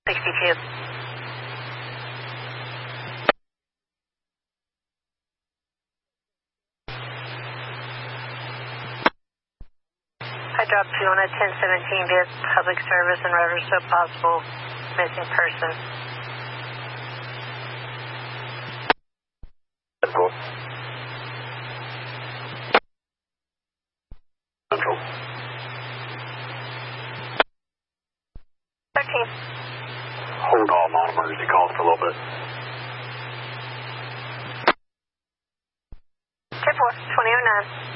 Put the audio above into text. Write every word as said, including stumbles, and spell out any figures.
sixty-two. I dropped you on a ten seventeen via public service and reference to a possible missing person. Central. Central. thirteen. Hold all non-emergency calls for a little bit. ten four, twenty oh nine.